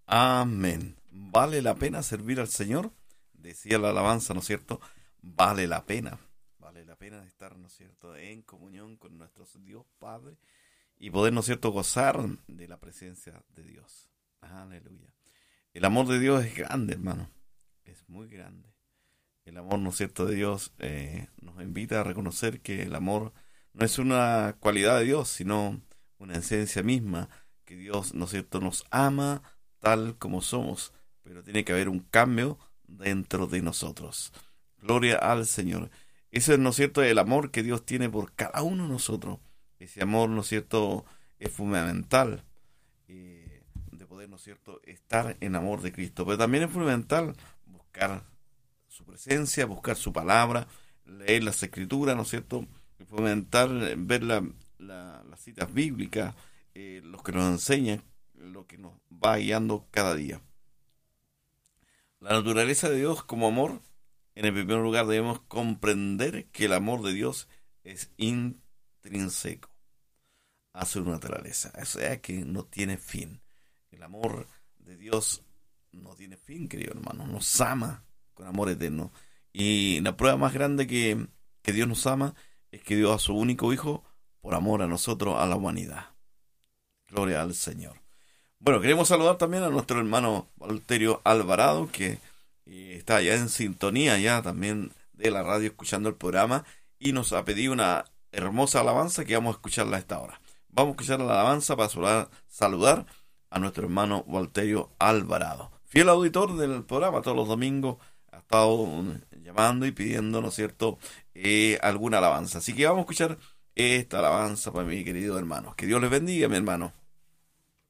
Amén. ¿Vale la pena servir al Señor? Decía la alabanza, ¿no es cierto? Vale la pena. Vale la pena estar, ¿no es cierto?, en comunión con nuestro Dios Padre y poder, ¿no es cierto?, gozar de la presencia de Dios. Aleluya. El amor de Dios es grande, hermano. Es muy grande. El amor, ¿no es cierto?, de Dios nos invita a reconocer que el amor no es una cualidad de Dios, sino una esencia misma, que Dios, ¿no es cierto?, nos ama tal como somos, pero tiene que haber un cambio dentro de nosotros. Gloria al Señor. Ese es, ¿no es cierto?, el amor que Dios tiene por cada uno de nosotros. Ese amor, ¿no es cierto?, es fundamental de poder, ¿no es cierto?, estar en amor de Cristo. Pero también es fundamental buscar su presencia, buscar su palabra, leer las escrituras, ¿no es cierto? Es fundamental ver las citas bíblicas, los que nos enseñan, lo que nos va guiando cada día. La naturaleza de Dios como amor, en el primer lugar debemos comprender que el amor de Dios es intrínseco a su naturaleza, o sea que no tiene fin. El amor de Dios no tiene fin, querido hermano, nos ama con amor eterno. Y la prueba más grande que Dios nos ama es que dio a su único Hijo por amor a nosotros, a la humanidad. Gloria al Señor. Bueno, queremos saludar también a nuestro hermano Walterio Alvarado, que está ya en sintonía ya también de la radio escuchando el programa y nos ha pedido una hermosa alabanza que vamos a escucharla a esta hora. Vamos a escuchar la alabanza para saludar a nuestro hermano Walterio Alvarado. Fiel auditor del programa todos los domingos, ha estado llamando y pidiendo, ¿no es cierto?, alguna alabanza. Así que vamos a escuchar esta alabanza para mi querido hermano. Que Dios les bendiga, mi hermano.